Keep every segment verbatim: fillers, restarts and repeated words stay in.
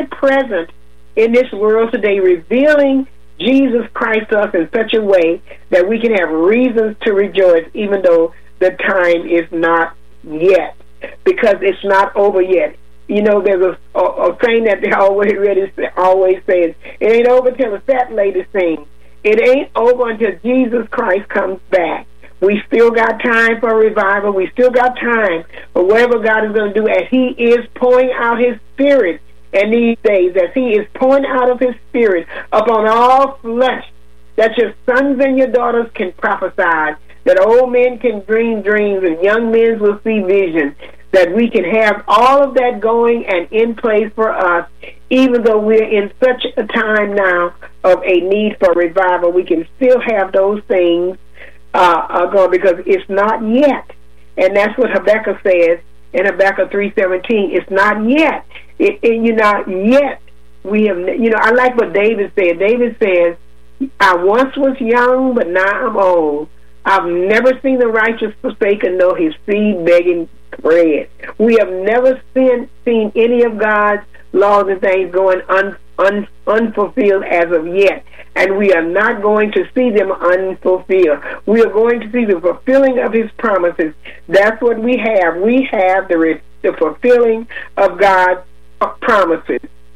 present in this world today, revealing Jesus Christ to us in such a way that we can have reasons to rejoice, even though the time is not yet, because it's not over yet. You know, there's a, a, a saying that they always ready, always says, it ain't over till the fat lady sings. It ain't over until Jesus Christ comes back. We still got time for revival. We still got time for whatever God is going to do, as He is pouring out His Spirit in these days, as He is pouring out of His Spirit upon all flesh, that your sons and your daughters can prophesy, that old men can dream dreams, and young men will see visions, that we can have all of that going and in place for us, even though we're in such a time now of a need for revival. We can still have those things uh, uh, going, because it's not yet. And that's what Habakkuk says in Habakkuk three seventeen. It's not yet. It, it, you're not yet. We have, you know, I like what David said. David says, I once was young, but now I'm old. I've never seen the righteous forsaken, nor his seed begging bread. We have never seen, seen any of God's laws and things going un, un, unfulfilled as of yet. And we are not going to see them unfulfilled. We are going to see the fulfilling of His promises. That's what we have. We have the, re, the fulfilling of God's promises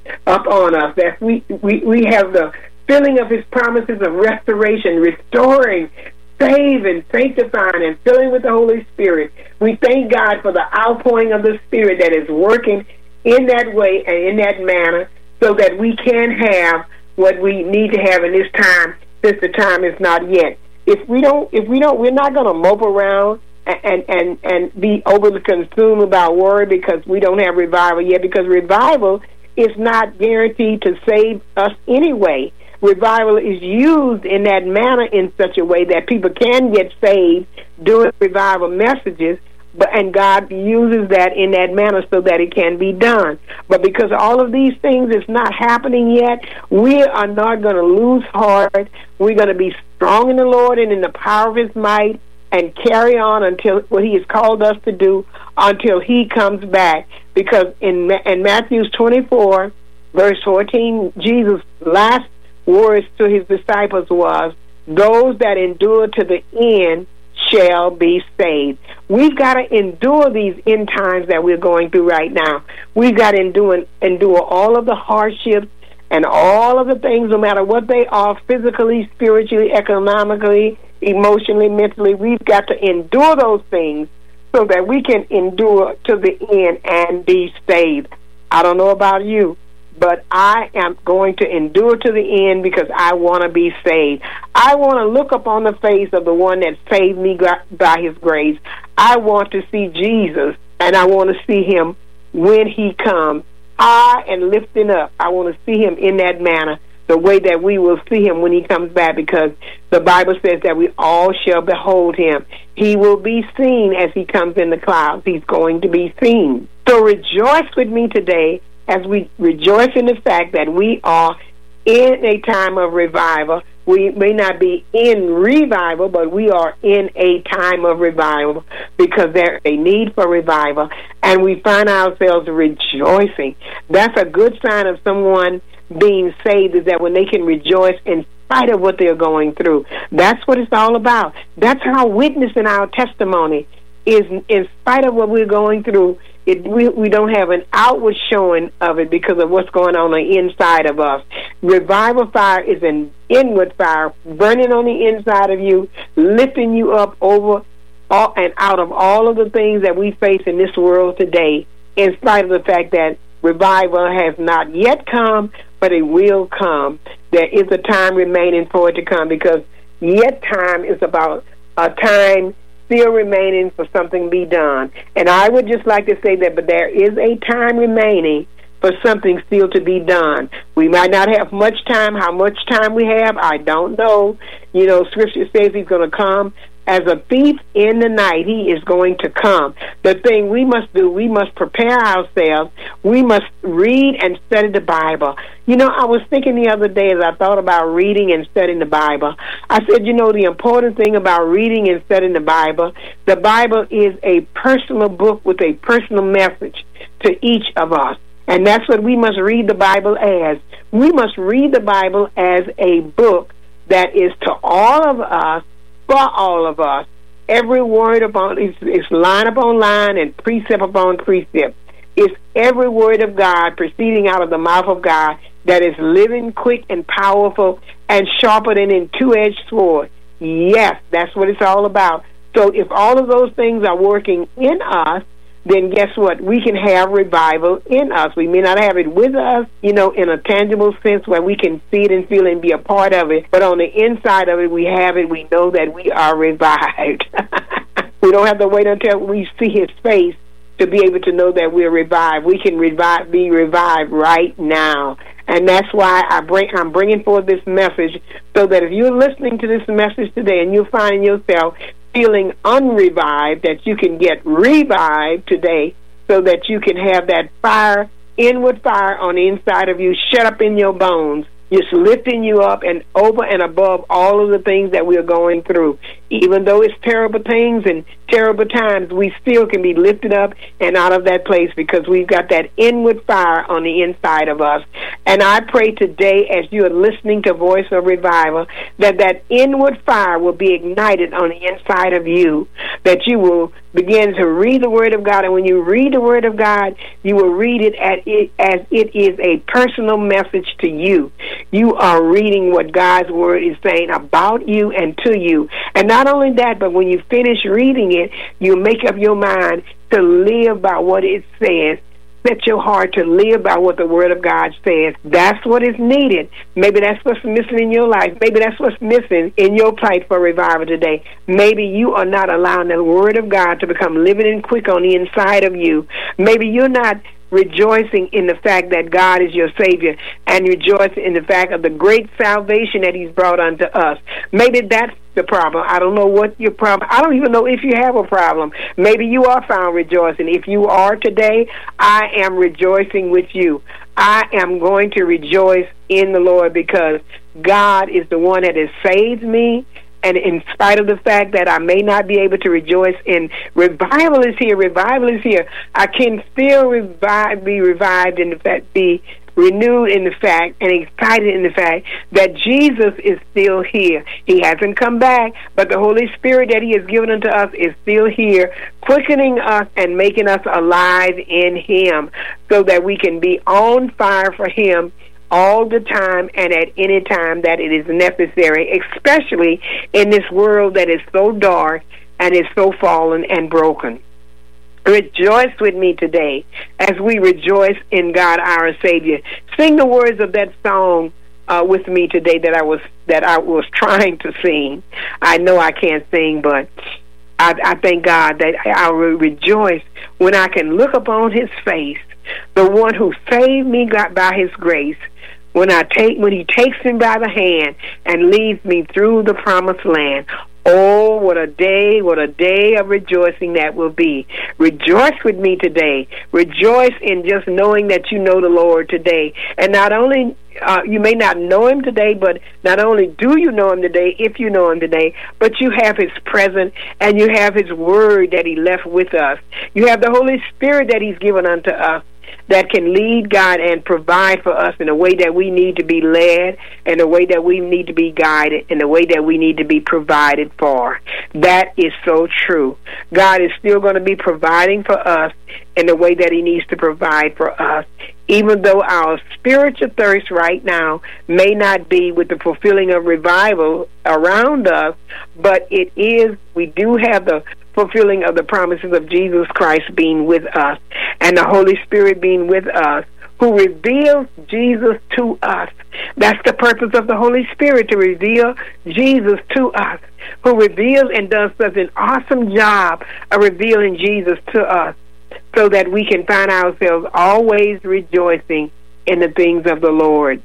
upon us. That we, we, we have the filling of His promises of restoration, restoring, saving, sanctifying, and filling with the Holy Spirit. We thank God for the outpouring of the Spirit that is working in that way and in that manner, so that we can have what we need to have in this time, since the time is not yet. If we don't, if we don't, we're not going to mope around and and and be overly consumed about worry because we don't have revival yet. Because revival is not guaranteed to save us anyway. Revival is used in that manner in such a way that people can get saved during revival messages, but and God uses that in that manner so that it can be done. But because all of these things is not happening yet, we are not going to lose heart. We're going to be strong in the Lord and in the power of His might, and carry on until what He has called us to do, until He comes back. Because in, in Matthew twenty-four, verse fourteen, Jesus' last words to His disciples was, those that endure to the end shall be saved. We've got to endure these end times that we're going through right now. We've got to endure, endure all of the hardships and all of the things, no matter what they are, physically, spiritually, economically, emotionally, mentally. We've got to endure those things so that we can endure to the end and be saved. I don't know about you, but I am going to endure to the end because I want to be saved. I want to look upon the face of the one that saved me by His grace. I want to see Jesus, and I want to see Him when He comes, high and lifting up. I want to see Him in that manner, the way that we will see Him when He comes back, because the Bible says that we all shall behold Him. He will be seen as He comes in the clouds. He's going to be seen. So rejoice with me today as we rejoice in the fact that we are in a time of revival. We may not be in revival, but we are in a time of revival because there's a need for revival, and we find ourselves rejoicing. That's a good sign of someone being saved, is that when they can rejoice in spite of what they're going through. That's what it's all about. That's our witness and our testimony, is in spite of what we're going through. It, we, we don't have an outward showing of it because of what's going on, on the inside of us. Revival fire is an inward fire, burning on the inside of you, lifting you up over all, and out of all of the things that we face in this world today, in spite of the fact that revival has not yet come, but it will come. There is a time remaining for it to come, because yet time is about a time still remaining for something to be done. And I would just like to say that, but there is a time remaining for something still to be done. We might not have much time. How much time we have, I don't know. You know, Scripture says He's going to come as a thief in the night. He is going to come. The thing we must do, we must prepare ourselves. We must read and study the Bible. You know, I was thinking the other day as I thought about reading and studying the Bible, I said, you know, the important thing about reading and studying the Bible, the Bible is a personal book with a personal message to each of us. And that's what we must read the Bible as. We must read the Bible as a book that is to all of us, for all of us. Every word upon it's, it's line upon line and precept upon precept. It's every word of God proceeding out of the mouth of God that is living, quick, and powerful, and sharper than a two-edged sword. Yes, that's what it's all about. So if all of those things are working in us, then guess what? We can have revival in us. We may not have it with us, you know, in a tangible sense where we can see it and feel it and be a part of it, but on the inside of it, we have it. We know that we are revived. We don't have to wait until we see his face to be able to know that we're revived. We can revive, be revived right now. And that's why I bring, I'm bringing forth this message, so that if you're listening to this message today and you're finding yourself feeling unrevived, that you can get revived today, so that you can have that fire, inward fire on the inside of you, shut up in your bones, just lifting you up and over and above all of the things that we're going through. Even though it's terrible things and terrible times, we still can be lifted up and out of that place because we've got that inward fire on the inside of us. And I pray today, as you are listening to Voice of Revival, that that inward fire will be ignited on the inside of you, that you will begin to read the Word of God. And when you read the Word of God, you will read it as it, as it is a personal message to you. You are reading what God's Word is saying about you and to you. And not only that, but when you finish reading it, you make up your mind to live by what it says. Set your heart to live by what the Word of God says. That's what is needed. Maybe that's what's missing in your life. Maybe that's what's missing in your plight for revival today. Maybe you are not allowing the Word of God to become living and quick on the inside of you. Maybe you're not rejoicing in the fact that God is your Savior and rejoicing in the fact of the great salvation that He's brought unto us. Maybe that's the problem. I don't know what your problem. I don't even know if you have a problem. Maybe you are found rejoicing. If you are today, I am rejoicing with you. I am going to rejoice in the Lord because God is the one that has saved me. And in spite of the fact that I may not be able to rejoice in revival is here, revival is here, I can still revive, be revived in the fact, be renewed in the fact, and excited in the fact that Jesus is still here. He hasn't come back, but the Holy Spirit that He has given unto us is still here, quickening us and making us alive in Him, so that we can be on fire for Him all the time and at any time that it is necessary, especially in this world that is so dark and is so fallen and broken. Rejoice with me today as we rejoice in God our Savior. Sing the words of that song uh, with me today that I was that I was trying to sing. I know I can't sing, but I, I thank God that I will rejoice when I can look upon His face, the one who saved me God, by His grace. When I take, when He takes me by the hand and leads me through the promised land. Oh, what a day, what a day of rejoicing that will be. Rejoice with me today. Rejoice in just knowing that you know the Lord today. And not only, uh, you may not know Him today, but not only do you know Him today, if you know Him today, but you have His presence and you have His word that He left with us. You have the Holy Spirit that He's given unto us, that can lead, God, and provide for us in a way that we need to be led, in a way that we need to be guided, in a way that we need to be provided for. That is so true. God is still going to be providing for us in the way that He needs to provide for us, even though our spiritual thirst right now may not be with the fulfilling of revival around us, but it is, we do have the fulfilling of the promises of Jesus Christ being with us and the Holy Spirit being with us, who reveals Jesus to us. That's the purpose of the Holy Spirit, to reveal Jesus to us, who reveals and does such an awesome job of revealing Jesus to us, so that we can find ourselves always rejoicing in the things of the Lord.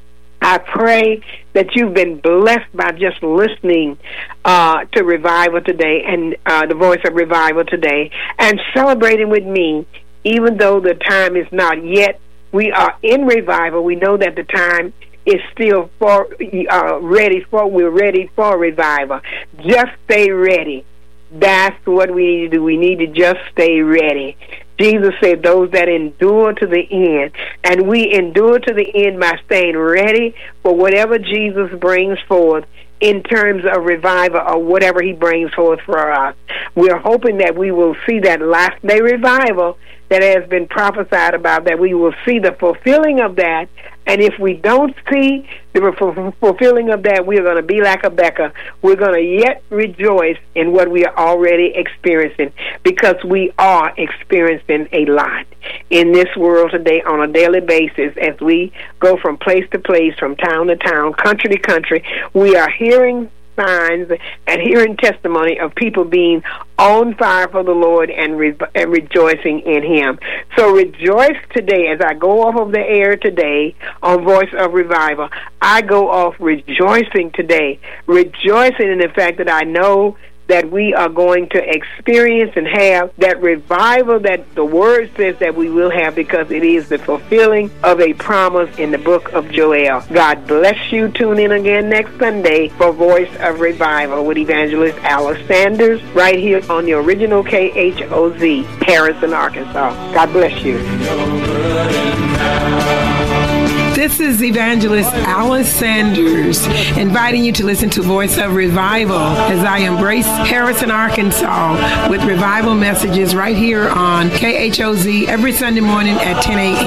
I pray that you've been blessed by just listening uh, to Revival today and uh, the Voice of Revival today, and celebrating with me, even though the time is not yet. We are in revival. We know that the time is still for uh, ready for. We're ready for revival. Just stay ready. That's what we need to do. We need to just stay ready. Jesus said, those that endure to the end. And we endure to the end by staying ready for whatever Jesus brings forth in terms of revival or whatever he brings forth for us. We're hoping that we will see that last day revival that has been prophesied about, that we will see the fulfilling of that. And if we don't see the fulfilling of that, we are going to be like Habakkuk. We're going to yet rejoice in what we are already experiencing, because we are experiencing a lot in this world today on a daily basis. As we go from place to place, from town to town, country to country, we are hearing signs and hearing testimony of people being on fire for the Lord and, re- and rejoicing in him. So rejoice today. As I go off of the air today on Voice of Revival, I go off rejoicing today, rejoicing in the fact that I know that we are going to experience and have that revival that the Word says that we will have, because it is the fulfilling of a promise in the book of Joel. God bless you. Tune in again next Sunday for Voice of Revival with Evangelist Alice Sanders, right here on the original K H O Z, Harrison, Arkansas. God bless you. This is Evangelist Alice Sanders, inviting you to listen to Voice of Revival as I embrace Harrison, Arkansas, with revival messages right here on K H O Z every Sunday morning at ten a.m.